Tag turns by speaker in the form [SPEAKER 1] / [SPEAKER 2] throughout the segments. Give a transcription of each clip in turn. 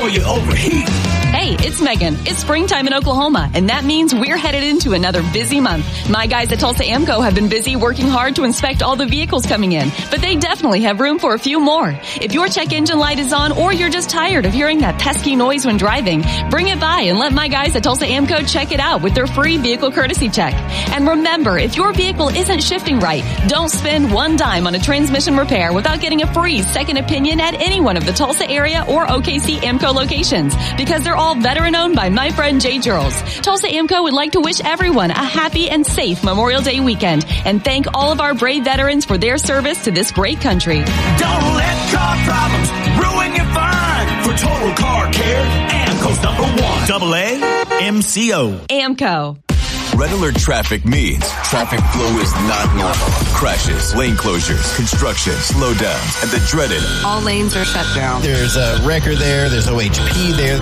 [SPEAKER 1] before you overheat.
[SPEAKER 2] Hey, it's Megan. It's springtime in Oklahoma, and that means we're headed into another busy month. My guys at Tulsa AMCO have been busy working hard to inspect all the vehicles coming in, but they definitely have room for a few more. If your check engine light is on or you're just tired of hearing that pesky noise when driving, bring it by and let my guys at Tulsa AMCO check it out with their free vehicle courtesy check. And remember, if your vehicle isn't shifting right, don't spend one dime on a transmission repair without getting a free second opinion at any one of the Tulsa area or OKC AMCO locations, because they're all veteran-owned by my friend Jay Girls. Tulsa AMCO would like to wish everyone a happy and safe Memorial Day weekend and thank all of our brave veterans for their service to this great country.
[SPEAKER 1] Don't let car problems ruin your fun. For total car care, AMCO's #1. AAMCO.
[SPEAKER 2] AMCO.
[SPEAKER 3] Red alert traffic means traffic flow is not normal. Crashes, lane closures, construction, slowdowns, and the dreaded
[SPEAKER 4] all lanes are shut down.
[SPEAKER 5] There's a wrecker there. There's OHP there.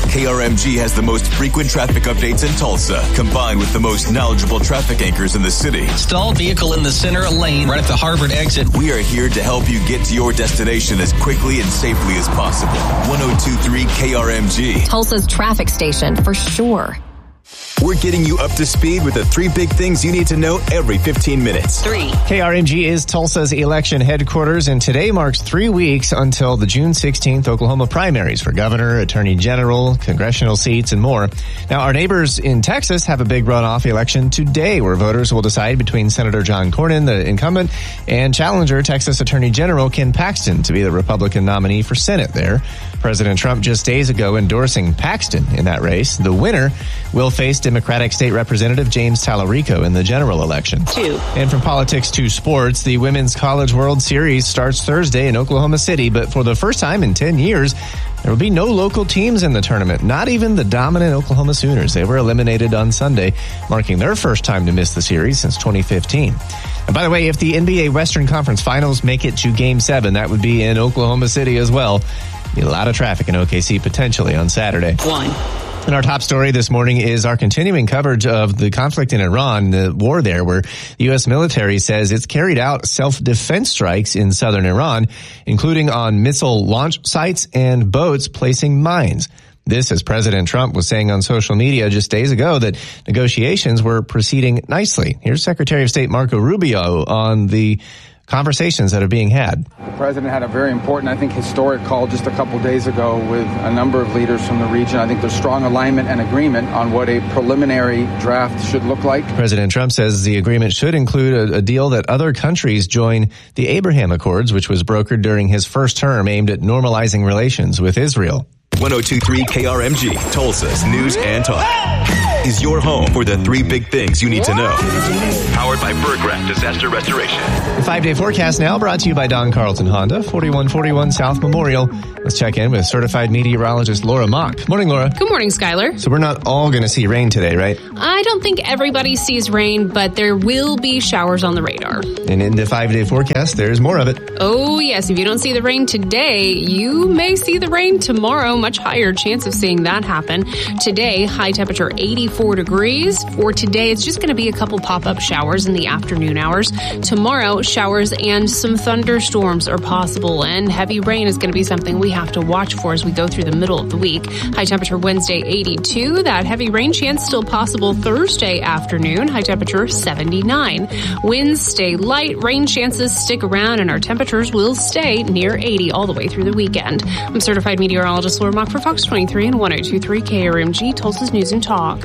[SPEAKER 3] KRMG has the most frequent traffic updates in Tulsa, combined with the most knowledgeable traffic anchors in the city.
[SPEAKER 6] Stalled vehicle in the center lane right at the Harvard exit.
[SPEAKER 3] We are here to help you get to your destination as quickly and safely as possible. 102.3 KRMG.
[SPEAKER 4] Tulsa's traffic station for sure.
[SPEAKER 3] We're getting you up to speed with the 3 big things you need to know every 15 minutes.
[SPEAKER 2] 3.
[SPEAKER 7] KRMG is Tulsa's election headquarters, and today marks 3 weeks until the June 16th Oklahoma primaries for governor, attorney general, congressional seats, and more. Now, our neighbors in Texas have a big runoff election today where voters will decide between Senator John Cornyn, the incumbent, and challenger Texas Attorney General Ken Paxton to be the Republican nominee for Senate there. President Trump just days ago endorsing Paxton in that race. The winner will face Democratic State Representative James Tallarico in the general election.
[SPEAKER 2] 2.
[SPEAKER 7] And from politics to sports, the Women's College World Series starts Thursday in Oklahoma City, but for the first time in 10 years, there will be no local teams in the tournament, not even the dominant Oklahoma Sooners. They were eliminated on Sunday, marking their first time to miss the series since 2015. And by the way, if the NBA Western Conference Finals make it to Game 7, that would be in Oklahoma City as well. Be a lot of traffic in OKC potentially on Saturday.
[SPEAKER 2] 1.
[SPEAKER 7] And our top story this morning is our continuing coverage of the conflict in Iran, the war there, where the U.S. military says it's carried out self-defense strikes in southern Iran, including on missile launch sites and boats placing mines. This, as President Trump was saying on social media just days ago, that negotiations were proceeding nicely. Here's Secretary of State Marco Rubio on the conversations that are being had.
[SPEAKER 8] The president had a very important, I think, historic call just a couple days ago with a number of leaders from the region. I think there's strong alignment and agreement on what a preliminary draft should look like.
[SPEAKER 7] President Trump says the agreement should include a deal that other countries join the Abraham Accords, which was brokered during his first term, aimed at normalizing relations with Israel.
[SPEAKER 3] 102.3 KRMG, Tulsa's news and talk, is your home for the 3 big things you need to know. Powered by Berggraf Disaster Restoration.
[SPEAKER 7] The 5-day forecast now brought to you by Don Carlton Honda, 4141 South Memorial. Let's check in with certified meteorologist Laura Mock. Morning, Laura.
[SPEAKER 9] Good morning, Skylar.
[SPEAKER 7] So we're not all going to see rain today, right?
[SPEAKER 9] I don't think everybody sees rain, but there will be showers on the radar.
[SPEAKER 7] And in the 5-day forecast, there's more of it.
[SPEAKER 9] Oh, yes. If you don't see the rain today, you may see the rain tomorrow. Much higher chance of seeing that happen. Today, high temperature 84 degrees. For today, it's just going to be a couple pop-up showers in the afternoon hours. Tomorrow, showers and some thunderstorms are possible, and heavy rain is going to be something we have to watch for as we go through the middle of the week. High temperature Wednesday 82. That heavy rain chance still possible Thursday afternoon. High temperature 79. Winds stay light. Rain chances stick around, and our temperatures will stay near 80 all the way through the weekend. I'm certified meteorologist Laura Mock for Fox 23 and 102.3 KRMG, Tulsa's News and Talk.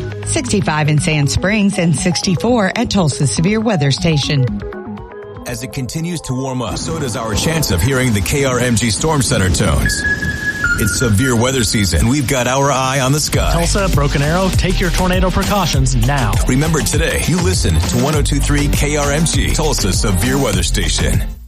[SPEAKER 10] 65 in Sand Springs and 64 at Tulsa's Severe Weather Station.
[SPEAKER 3] As it continues to warm up, so does our chance of hearing the KRMG Storm Center tones. It's severe weather season. We've got our eye on the sky.
[SPEAKER 11] Tulsa, Broken Arrow, take your tornado precautions now.
[SPEAKER 3] Remember today, you listen to 102.3 KRMG, Tulsa's Severe Weather Station.